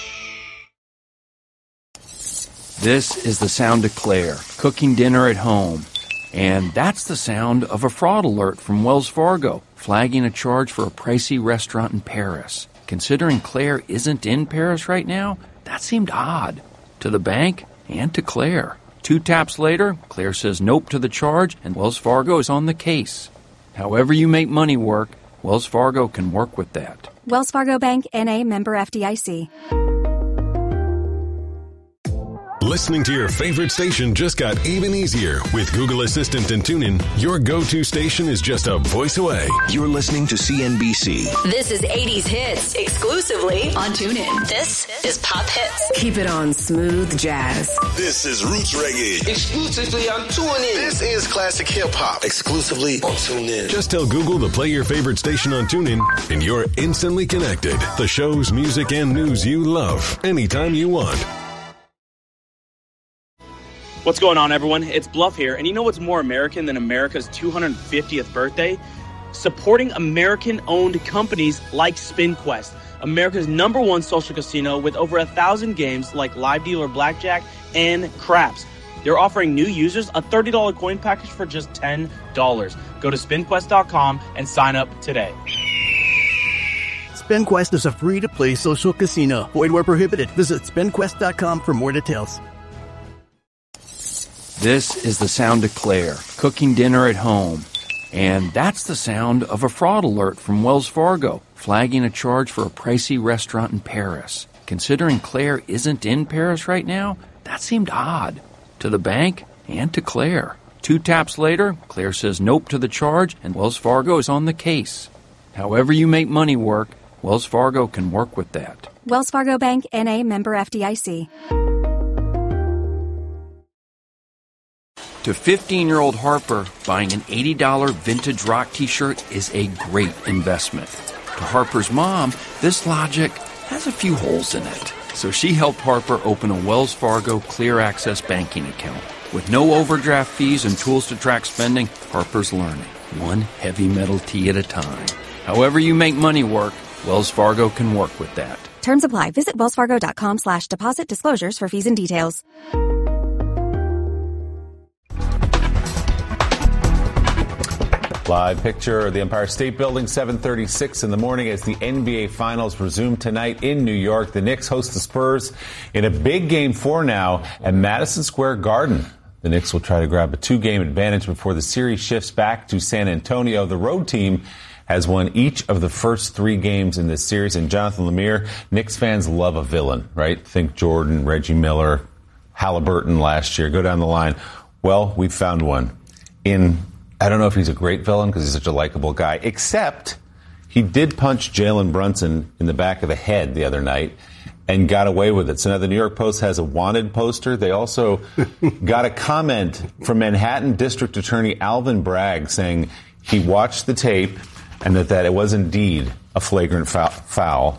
This is the sound of Claire, cooking dinner at home. And that's the sound of a fraud alert from Wells Fargo, flagging a charge for a pricey restaurant in Paris. Considering Claire isn't in Paris right now, that seemed odd. To the bank and to Claire. Two taps later, Claire says nope to the charge, and Wells Fargo is on the case. However you make money work, Wells Fargo can work with that. Wells Fargo Bank, N A, member F D I C. Listening to your favorite station just got even easier. With Google Assistant and TuneIn, your go-to station is just a voice away. You're listening to C N B C. This is eighties hits, exclusively on TuneIn. This is Pop Hits. Keep it on Smooth Jazz. This is Roots Reggae, exclusively on TuneIn. This is Classic Hip Hop, exclusively on TuneIn. Just tell Google to play your favorite station on TuneIn, and you're instantly connected. The shows, music, and news you love, anytime you want. What's going on, everyone? It's Bluff here, and you know what's more American than America's two hundred fiftieth birthday? Supporting American-owned companies like SpinQuest, America's number one social casino with over a thousand games like Live Dealer Blackjack and Craps. They're offering new users a thirty dollars coin package for just ten dollars. Go to spin quest dot com and sign up today. SpinQuest is a free-to-play social casino. Void where prohibited. Visit spin quest dot com for more details. This is the sound of Claire, cooking dinner at home. And that's the sound of a fraud alert from Wells Fargo, flagging a charge for a pricey restaurant in Paris. Considering Claire isn't in Paris right now, that seemed odd. To the bank and to Claire. Two taps later, Claire says nope to the charge, and Wells Fargo is on the case. However you make money work, Wells Fargo can work with that. Wells Fargo Bank, N A, member F D I C. To fifteen-year-old Harper, buying an eighty dollars vintage rock t-shirt is a great investment. To Harper's mom, this logic has a few holes in it. So she helped Harper open a Wells Fargo Clear Access banking account. With no overdraft fees and tools to track spending, Harper's learning, one heavy metal tea at a time. However you make money work, Wells Fargo can work with that. Terms apply. Visit wellsfargo.com slash deposit disclosures for fees and details. Live picture of the Empire State Building, seven thirty-six in the morning as the N B A Finals resume tonight in New York. The Knicks host the Spurs in a big game four now at Madison Square Garden. The Knicks will try to grab a two-game advantage before the series shifts back to San Antonio. The road team has won each of the first three games in this series. And Jonathan Lemire, Knicks fans love a villain, right? Think Jordan, Reggie Miller, Halliburton last year. Go down the line. Well, we found one in... I don't know if he's a great villain because he's such a likable guy, except he did punch Jalen Brunson in the back of the head the other night and got away with it. So now the New York Post has a wanted poster. They also got a comment from Manhattan District Attorney Alvin Bragg saying he watched the tape and that, that it was indeed a flagrant foul.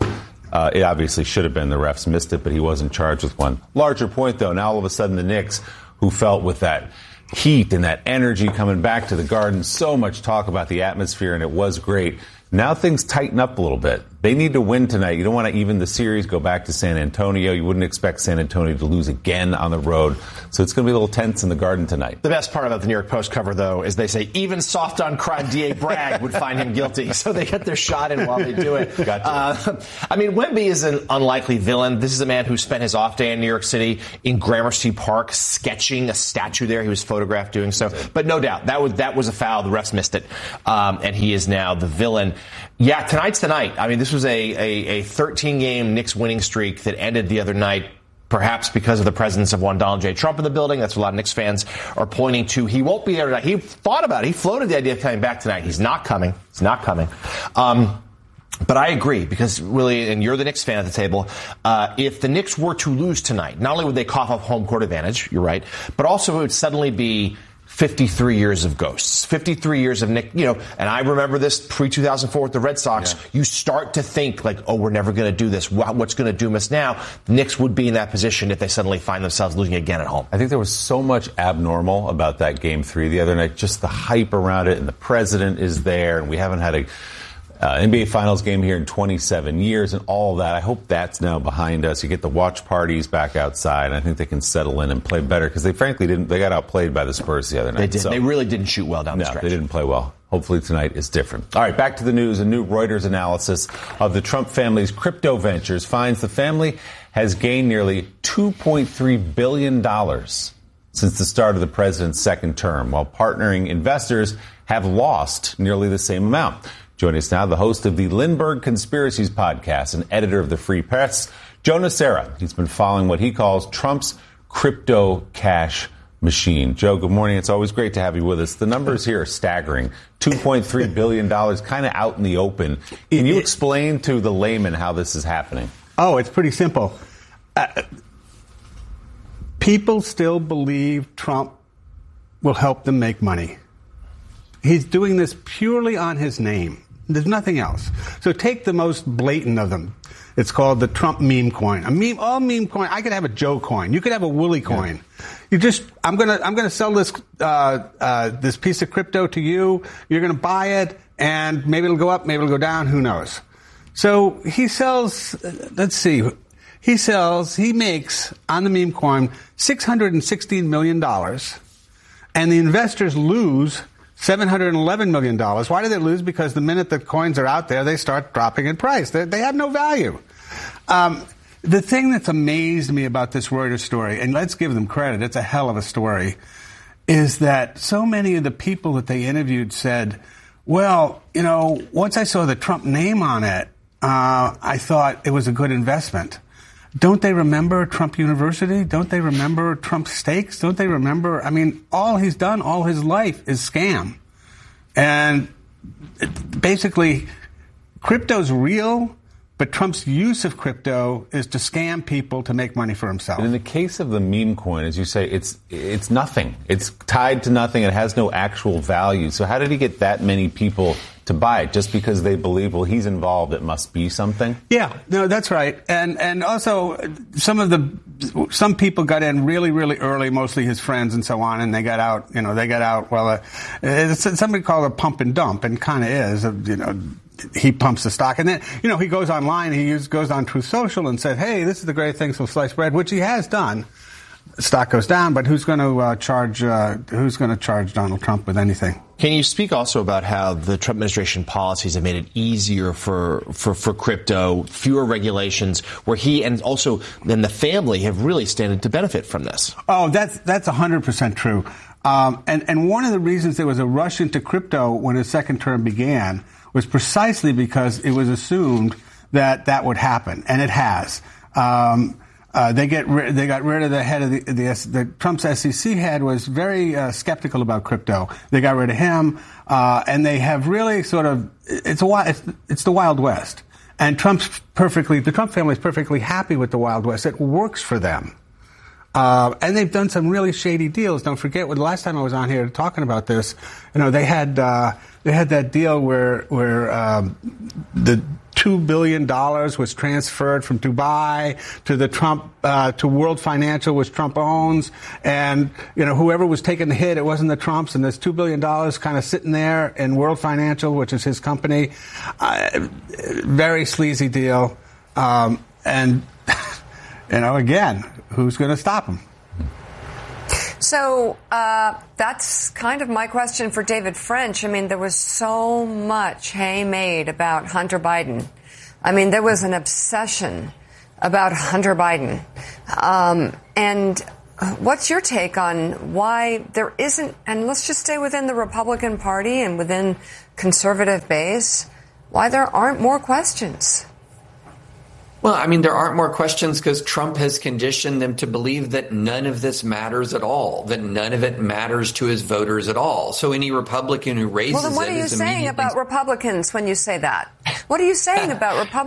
Uh, it obviously should have been. The refs missed it, but he wasn't charged with one. Larger point, though, now all of a sudden the Knicks, who felt with that heat and that energy coming back to the Garden, so much talk about the atmosphere, and it was great. Now things tighten up a little bit. They need to win tonight. You don't want to even the series go back to San Antonio. You wouldn't expect San Antonio to lose again on the road. So it's going to be a little tense in the Garden tonight. The best part about the New York Post cover, though, is they say even soft on crime D A Bragg would find him guilty. So they get their shot in while they do it. Gotcha. Uh, I mean, Wemby is an unlikely villain. This is a man who spent his off day in New York City in Gramercy Park sketching a statue there. He was photographed doing so. But no doubt, that was that was a foul. The refs missed it. Um, and he is now the villain. Yeah, tonight's the night. I mean, this was a, a, a thirteen-game Knicks winning streak that ended the other night, perhaps because of the presence of one Donald J. Trump in the building. That's what a lot of Knicks fans are pointing to. He won't be there tonight. He thought about it. He floated the idea of coming back tonight. He's not coming. He's not coming. Um, but I agree, because really, and you're the Knicks fan at the table, uh, if the Knicks were to lose tonight, not only would they cough up home court advantage, you're right, but also it would suddenly be fifty-three years of ghosts, fifty-three years of Nick, you know, and I remember this pre two thousand four with the Red Sox. Yeah. You start to think like, oh, we're never going to do this. What's going to doom us now? The Knicks would be in that position if they suddenly find themselves losing again at home. I think there was so much abnormal about that game three the other night, just the hype around it, and the president is there, and we haven't had a Uh, N B A Finals game here in twenty-seven years and all of that. I hope that's now behind us. You get the watch parties back outside, and I think they can settle in and play better, because they frankly didn't. They got outplayed by the Spurs the other night. They did. So, they really didn't shoot well down no, the stretch. They didn't play well. Hopefully tonight is different. All right, back to the news. A new Reuters analysis of the Trump family's crypto ventures finds the family has gained nearly two point three billion dollars since the start of the president's second term, while partnering investors have lost nearly the same amount. Joining us now, the host of the Lindbergh Conspiracies podcast and editor of the Free Press, Joe Nocera. He's been following what he calls Trump's crypto cash machine. Joe, good morning. It's always great to have you with us. The numbers here are staggering. two point three billion dollars, kind of out in the open. Can you explain to the layman how this is happening? Oh, it's pretty simple. Uh, people still believe Trump will help them make money. He's doing this purely on his name. There's nothing else. So take the most blatant of them. It's called the Trump meme coin. A meme, all meme coin. I could have a Joe coin. You could have a Willie coin. Yeah. You just, I'm gonna, I'm gonna sell this, uh, uh, this piece of crypto to you. You're gonna buy it, and maybe it'll go up, maybe it'll go down. Who knows? So he sells. Let's see. He sells. He makes on the meme coin six hundred sixteen million dollars, and the investors lose seven hundred eleven million dollars. Why do they lose? Because the minute the coins are out there, they start dropping in price. They, they have no value. Um, the thing that's amazed me about this Reuters story, and let's give them credit, it's a hell of a story, is that so many of the people that they interviewed said, well, you know, once I saw the Trump name on it, uh, I thought it was a good investment. Don't they remember Trump University? Don't they remember Trump Steaks? Don't they remember? I mean, all he's done all his life is scam. And basically, crypto's real, but Trump's use of crypto is to scam people to make money for himself. And in the case of the meme coin, as you say, it's it's nothing. It's tied to nothing. It has no actual value. So how did he get that many people to buy it? Just because they believe, well, he's involved, it must be something? Yeah, no, that's right. And and also some of the some people got in really, really early, mostly his friends and so on, and they got out, you know, they got out, well, uh, it's somebody called a pump and dump, and kind of is, you know, he pumps the stock, and then, you know, he goes online, he use, goes on Truth Social and said, hey, this is the great thing, so sliced bread, which he has done. Stock goes down, but who's going to uh, charge? Uh, who's going to charge Donald Trump with anything? Can you speak also about how the Trump administration policies have made it easier for for, for crypto, fewer regulations, where he and also then the family have really standed to benefit from this? Oh, that's that's a hundred percent true. Um, and and one of the reasons there was a rush into crypto when his second term began was precisely because it was assumed that that would happen, and it has. Um, Uh, they get ri- they got rid of the head of the, the, the Trump's S E C head was very uh, skeptical about crypto. They got rid of him, uh, and they have really sort of it's a it's, it's the Wild West. And Trump's perfectly the Trump family is perfectly happy with the Wild West. It works for them, uh, and they've done some really shady deals. Don't forget, when the last time I was on here talking about this, you know, they had uh, they had that deal where where um, the two billion dollars was transferred from Dubai to the Trump, uh, to World Financial, which Trump owns. And, you know, whoever was taking the hit, it wasn't the Trumps. And there's two billion dollars kind of sitting there in World Financial, which is his company. Uh, very sleazy deal. Um, and, you know, again, who's going to stop him? So uh, that's kind of my question for David French. I mean, there was so much hay made about Hunter Biden. I mean, there was an obsession about Hunter Biden. Um, and what's your take on why there isn't, and let's just stay within the Republican Party and within conservative base, why there aren't more questions? Well, I mean, there aren't more questions because Trump has conditioned them to believe that none of this matters at all, that none of it matters to his voters at all. So any Republican who raises it is Well, then what are you saying about Republicans when you say that? What are you saying about Republicans?